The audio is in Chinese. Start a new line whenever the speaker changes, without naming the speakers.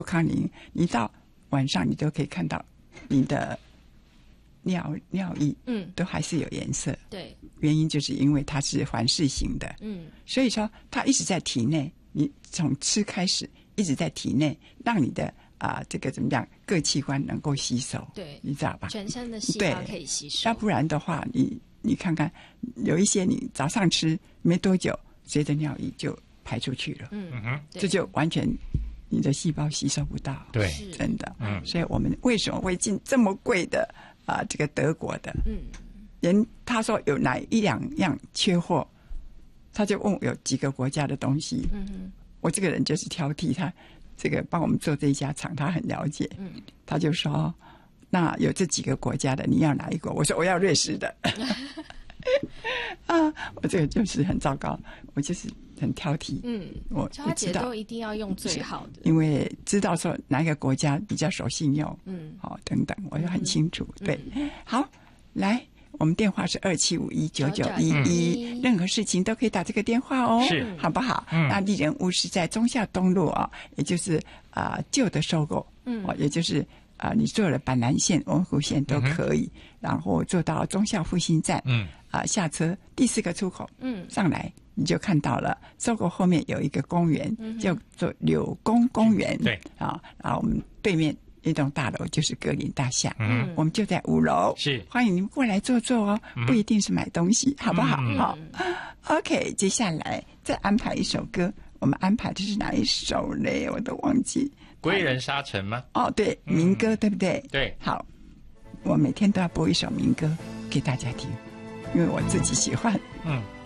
康宁，你到晚上你都可以看到你的尿液，都还是有颜色。对，原因就是因为它是环视型的，所以说它一直在体内，你从吃开始一直在体内，让你的这个怎么样，各器官能够吸收，对，你知道吧？全身的细胞可以吸收。要不然的话，你看看，有一些你早上吃没多久，随着尿液就排出去了，这就完全你的细胞吸收不到，对，真的，所以我们为什么会进这么贵的这个德国的，人他说有哪一两样缺货，他就问我有几个国家的东西，我这个人就是挑剔，他这个帮我们做这一家厂，他很了解，他就说那有这几个国家的，你要哪一个？我说我要瑞士的。我这个就是很糟糕，我就是很挑剔。我知道都一定要用最好的，因为知道说哪一个国家比较守信用，等等，我就很清楚。对，好，来，我们电话是27519911，任何事情都可以打这个电话哦，是，好不好？那丽人屋是在忠孝东路也就是旧的收购，也就是你坐了板南线、文湖线都可以，然后坐到忠孝复兴站，下车第4个出口，上来你就看到了收购后面有一个公园，叫做柳公公园，对，然后我们对面那栋大楼就是格林大厦，我们就在5楼，是，欢迎你们过来坐坐哦，不一定是买东西，好不好？好 ，OK， 接下来再安排一首歌，我们安排的是哪一首嘞？我都忘记。
归人沙尘吗？
对，民歌，对不对？
对，
好，我每天都要播一首民歌给大家听，因为我自己喜欢。